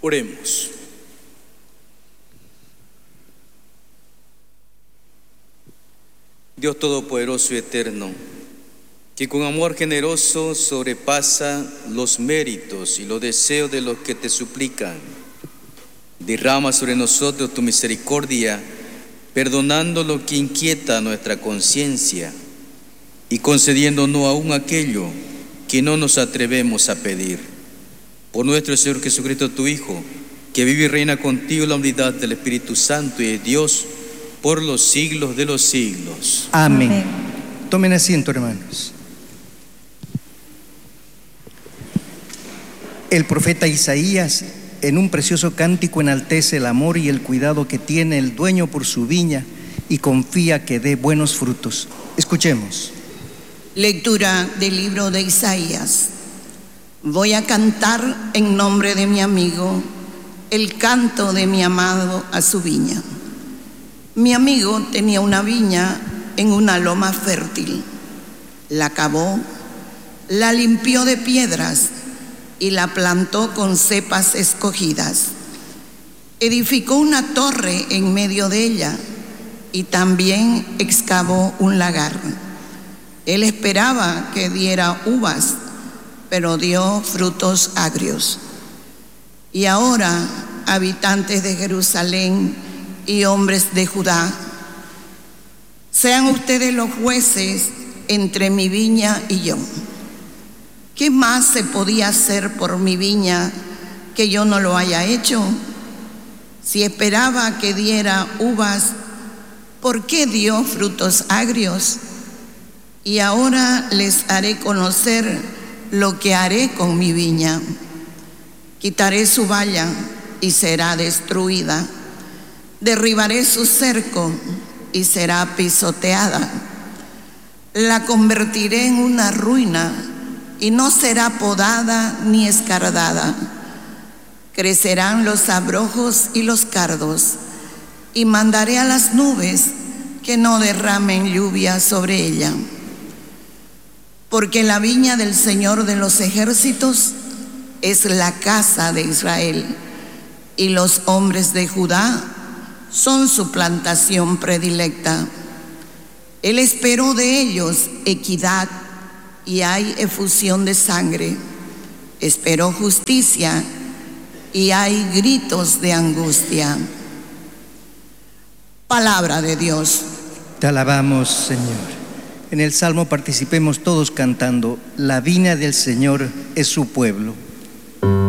Oremos. Dios Todopoderoso y Eterno, que con amor generoso sobrepasa los méritos y los deseos de los que te suplican, derrama sobre nosotros tu misericordia, perdonando lo que inquieta nuestra conciencia y concediéndonos aún aquello que no nos atrevemos a pedir. Por nuestro Señor Jesucristo, tu Hijo, que vive y reina contigo en la unidad del Espíritu Santo y de Dios, por los siglos de los siglos. Amén. Amén. Tomen asiento, hermanos. El profeta Isaías, en un precioso cántico, enaltece el amor y el cuidado que tiene el dueño por su viña y confía que dé buenos frutos. Escuchemos. Lectura del libro de Isaías. Voy a cantar en nombre de mi amigo el canto de mi amado a su viña. Mi amigo tenía una viña en una loma fértil. La cavó, la limpió de piedras y la plantó con cepas escogidas. Edificó una torre en medio de ella y también excavó un lagar. Él esperaba que diera uvas, pero dio frutos agrios. Y ahora, habitantes de Jerusalén y hombres de Judá, sean ustedes los jueces entre mi viña y yo. ¿Qué más se podía hacer por mi viña que yo no lo haya hecho? Si esperaba que diera uvas, ¿por qué dio frutos agrios? Y ahora les haré conocer lo que haré con mi viña. Quitaré su valla y será destruida. Derribaré su cerco y será pisoteada. La convertiré en una ruina y no será podada ni escardada. Crecerán los abrojos y los cardos, y mandaré a las nubes que no derramen lluvia sobre ella. Porque la viña del Señor de los ejércitos es la casa de Israel, y los hombres de Judá son su plantación predilecta. Él esperó de ellos equidad y hay efusión de sangre. Esperó justicia y hay gritos de angustia. Palabra de Dios. Te alabamos, Señor. En el Salmo participemos todos cantando: la viña del Señor es su pueblo.